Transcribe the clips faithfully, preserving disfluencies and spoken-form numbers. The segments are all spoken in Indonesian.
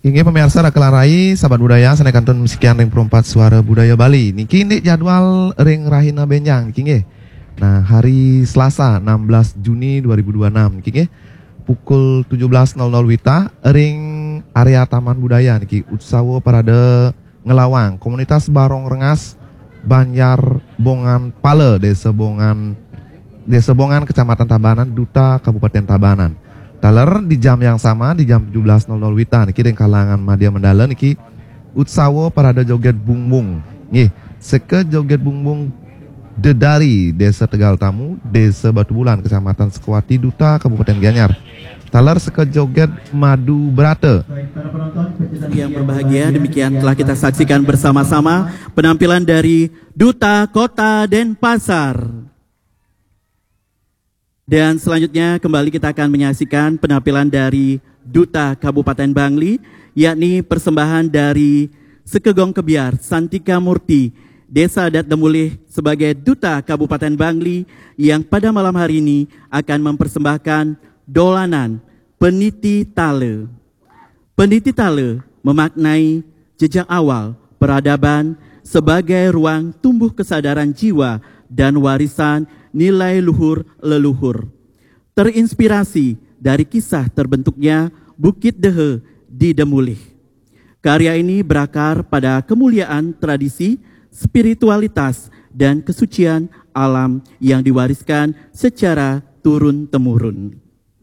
Ini pemirsa Rakelarai, sahabat budaya, sana kantun sekian ring perempat suara budaya Bali. Niki ini jadwal ring Rahina Benjang, niki. Nah, hari Selasa enam belas Juni dua ribu dua puluh enam, niki. Pukul tujuh belas nol nol wita, ring area Taman Budaya, niki. Utsawo Parade Ngelawang, komunitas Barong Rengas, Banjar Bongan Pale, Desa Bongan, Desa Bongan, Kecamatan Tabanan, Duta, Kabupaten Tabanan. Taler di jam yang sama di jam tujuh belas nol nol wita niki dengan kalangan Madya Mendala niki Utsawo Parade Joget Bungbung. Nggih, seke joget bungbung Dedari Desa Tegal Tamu, Desa Batu Bulan, Kecamatan Sekwati, Duta, Kabupaten Gianyar. Taler seke joget Madu Brate. Yang berbahagia, demikian telah kita saksikan bersama-sama penampilan dari Duta Kota Denpasar. Dan selanjutnya kembali kita akan menyaksikan penampilan dari Duta Kabupaten Bangli, yakni persembahan dari Sekegong Kebiar Santika Murti, Desa Adat Demulih sebagai Duta Kabupaten Bangli yang pada malam hari ini akan mempersembahkan dolanan Peniti Tale. Peniti Tale memaknai jejak awal peradaban sebagai ruang tumbuh kesadaran jiwa dan warisan nilai luhur leluhur. Terinspirasi dari kisah terbentuknya Bukit Dehe di Demulih. Karya ini berakar pada kemuliaan tradisi, spiritualitas, dan kesucian alam yang diwariskan secara turun-temurun.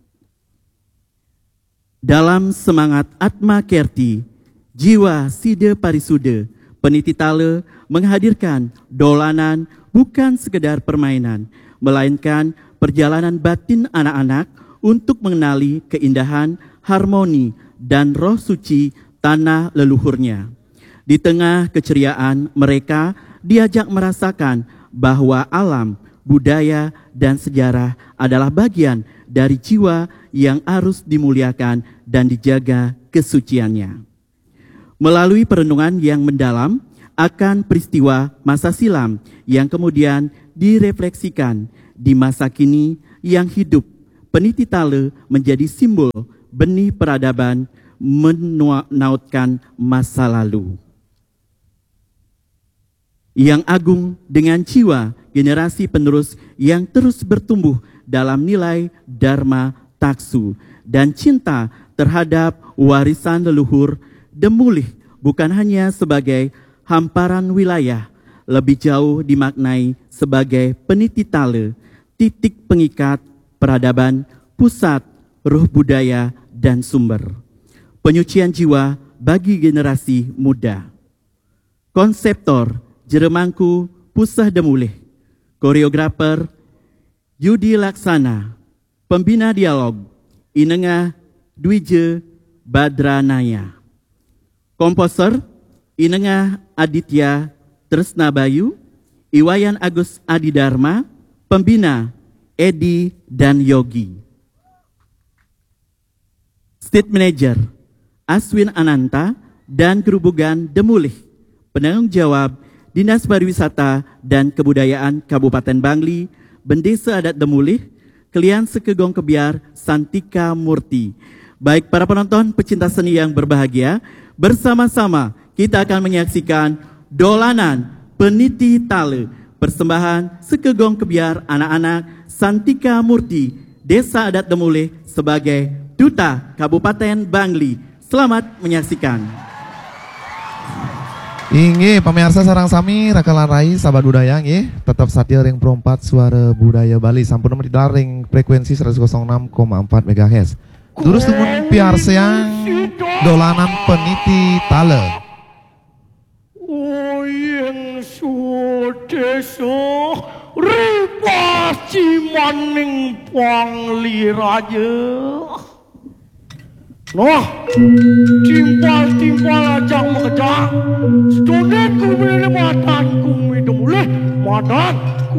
Dalam semangat Atma Kerti, jiwa Side Parisude, Peniti Tale menghadirkan dolanan bukan sekedar permainan, melainkan perjalanan batin anak-anak untuk mengenali keindahan, harmoni, dan roh suci tanah leluhurnya. Di tengah keceriaan mereka diajak merasakan bahwa alam, budaya, dan sejarah adalah bagian dari jiwa yang harus dimuliakan dan dijaga kesuciannya. Melalui perenungan yang mendalam akan peristiwa masa silam yang kemudian direfleksikan di masa kini yang hidup, Peniti Tale menjadi simbol benih peradaban menautkan masa lalu. Yang agung dengan jiwa generasi penerus yang terus bertumbuh dalam nilai Dharma Taksu dan cinta terhadap warisan leluhur. Demulih bukan hanya sebagai hamparan wilayah, lebih jauh dimaknai sebagai Peniti Tale, titik pengikat peradaban, pusat ruh budaya dan sumber penyucian jiwa bagi generasi muda. Konseptor Jeremangku Pusah Demulih, koreografer Yudi Laksana, pembina dialog Inengah Dwije Badranaya, komposer Inengah Aditya Tresnabayu, Iwayan Agus Adidharma, pembina Edi dan Yogi. State Manager Aswin Ananta dan Kerubugan Demulih, penanggung jawab Dinas Pariwisata dan Kebudayaan Kabupaten Bangli, Bendesa Adat Demulih, Kelian Sekegong Kebiar Santika Murti. Baik para penonton pecinta seni yang berbahagia, bersama-sama kita akan menyaksikan dolanan Peniti Tale, persembahan Sekegong Kebiar anak-anak Santika Murti, Desa Adat Demulih sebagai Duta Kabupaten Bangli. Selamat menyaksikan. Inge pemirsa sarang sami Rakelarai sahabat budaya nggih, tetap satia ring perempat suara budaya Bali sampun nomor ring frekuensi seratus enam koma empat megahertz. Terus temun piarsa yang dolanan Peniti Tale. Oyeng sudeso ribasi maning pangli raja. Noh, timpal-timpal ajak mengejar. Sedonet ku bila matan ku minum oleh matan.